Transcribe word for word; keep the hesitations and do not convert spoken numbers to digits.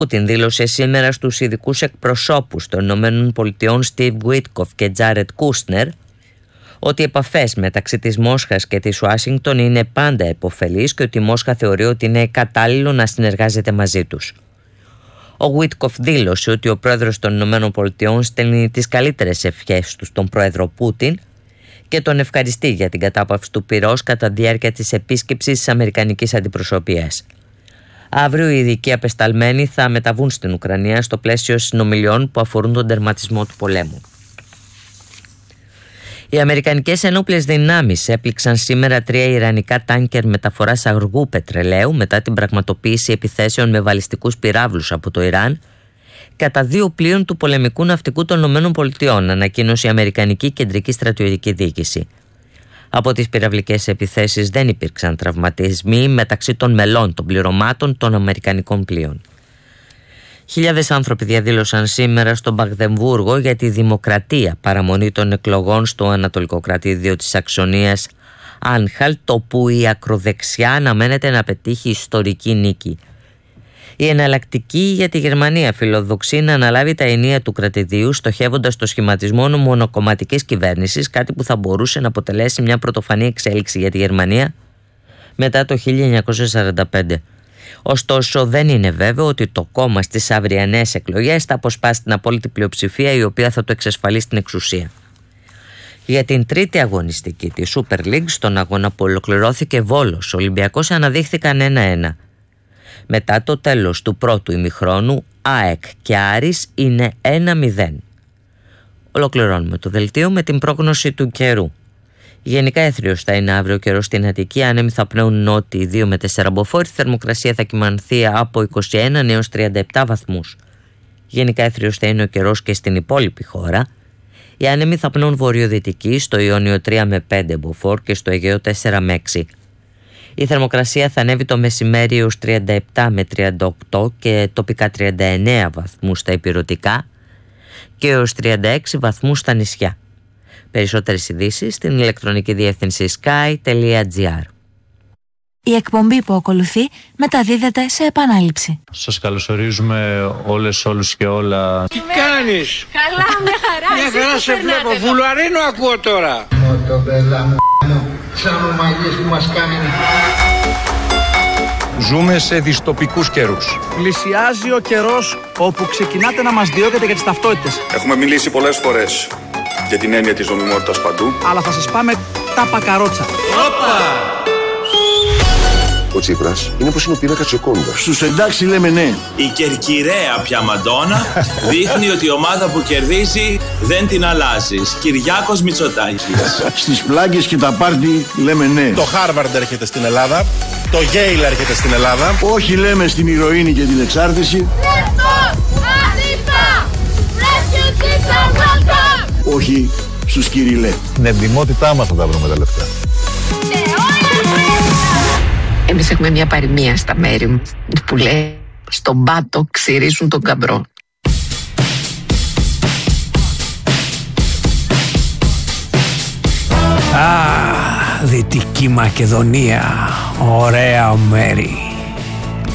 Πούτιν δήλωσε σήμερα στους ειδικούς εκπροσώπους των Ηνωμένων Πολιτειών Στιβ Γουίτκοφ και Τζάρετ Κούσνερ ότι οι επαφές μεταξύ της Μόσχας και της Ουάσιγκτον είναι πάντα επωφελείς και ότι η Μόσχα θεωρεί ότι είναι κατάλληλο να συνεργάζεται μαζί τους. Ο Γουίτκοφ δήλωσε ότι ο πρόεδρος των Ηνωμένων Πολιτειών στέλνει τις καλύτερες ευχές του στον πρόεδρο Πούτιν και τον ευχαριστεί για την κατάπαυση του πυρός κατά τη διάρκεια της επίσκεψης της αμερικανικής αντιπροσωπείας. Αύριο οι ειδικοί απεσταλμένοι θα μεταβούν στην Ουκρανία στο πλαίσιο συνομιλιών που αφορούν τον τερματισμό του πολέμου. Οι αμερικανικές ενόπλες δυνάμεις έπληξαν σήμερα τρία ιρανικά τάνκερ μεταφοράς αργού πετρελαίου μετά την πραγματοποίηση επιθέσεων με βαλιστικούς πυράβλους από το Ιράν κατά δύο πλοίων του πολεμικού ναυτικού των ΗΠΑ, ανακοίνωσε η Αμερικανική Κεντρική Στρατιωτική Διοίκηση. Από τις πυραυλικές επιθέσεις δεν υπήρξαν τραυματισμοί μεταξύ των μελών των πληρωμάτων των αμερικανικών πλοίων. Χιλιάδες άνθρωποι διαδήλωσαν σήμερα στο Μαγδεμβούργο για τη δημοκρατία παραμονή των εκλογών στο ανατολικό κρατήδιο της Σαξονίας Άνχαλτ, όπου η ακροδεξιά αναμένεται να πετύχει ιστορική νίκη. Η εναλλακτική για τη Γερμανία φιλοδοξεί να αναλάβει τα ενία του κρατηδίου, στοχεύοντας το σχηματισμό μονοκομματικής κυβέρνησης, κάτι που θα μπορούσε να αποτελέσει μια πρωτοφανή εξέλιξη για τη Γερμανία μετά το χίλια εννιακόσια σαράντα πέντε. Ωστόσο, δεν είναι βέβαιο ότι το κόμμα στις αυριανές εκλογές θα αποσπάσει την απόλυτη πλειοψηφία η οποία θα το εξασφαλίσει την εξουσία. Για την τρίτη αγωνιστική της Super League, στον αγώνα που ολοκληρώθηκε Βόλος, ο Ολυμπιακός αναδείχθηκαν ένα ένα. Μετά το τέλος του πρώτου ημιχρόνου, ΑΕΚ και Άρης είναι ένα μηδέν. Ολοκληρώνουμε το δελτίο με την πρόγνωση του καιρού. Γενικά έθριος θα είναι αύριο καιρός στην Αττική, άνεμοι θα πνέουν νότιοι δύο με τέσσερα μποφόρ, η θερμοκρασία θα κυμανθεί από είκοσι ένα έως τριάντα επτά βαθμούς. Γενικά έθριος θα είναι ο καιρός και στην υπόλοιπη χώρα. Οι άνεμοι θα πνέουν βορειοδυτικοί, στο Ιόνιο τρία με πέντε μποφόρ και στο Αιγαίο τέσσερα με έξι. Η θερμοκρασία θα ανέβει το μεσημέρι έως τριάντα επτά με τριάντα οκτώ και τοπικά τριάντα εννέα βαθμούς στα ηπειρωτικά και έως τριάντα έξι βαθμούς στα νησιά. Περισσότερες ειδήσεις στην ηλεκτρονική διεύθυνση sky τελεία gr. Η εκπομπή που ακολουθεί μεταδίδεται σε επανάληψη. Σας καλωσορίζουμε όλες, όλους και όλα. Τι κάνεις? Καλά, μια χαρά. Μια χαρά σε βλέπω. Βουλαρίνο ακούω τώρα. Μοτομπέλα μου, σαν ομαλίες που μας κάνουν. Ζούμε σε δυστοπικούς καιρούς. Πλησιάζει ο καιρός όπου ξεκινάτε να μας διώκετε για τις ταυτότητες. Έχουμε μιλήσει πολλές φορές για την έννοια της νομιμότητας παντού. Αλλά θα σας πάμε τα πακαρότσα. Όπα! Ο Τσίπρας είναι όπως είναι ο πίνακας Τζοκόντα. Στους εντάξει λέμε ναι. Η κερκυραία πια Μαντόνα δείχνει ότι η ομάδα που κερδίζει δεν την αλλάζεις. Κυριάκος Μητσοτάκης. Στις πλάγκες και τα πάρτι λέμε ναι. Το Χάρβαρντ έρχεται στην Ελλάδα. Το Yale έρχεται στην Ελλάδα. Όχι λέμε στην ηρωίνη και την εξάρτηση. Όχι στους Κυριλέ. Στην εντιμότητά μας θα τα βρούμε τα λεφτά. Εμείς έχουμε μια παροιμία στα μέρη μου που λέει «Στον πάτο ξυρίζουν τον καμπρό». Α, Δυτική Μακεδονία, ωραία μέρη.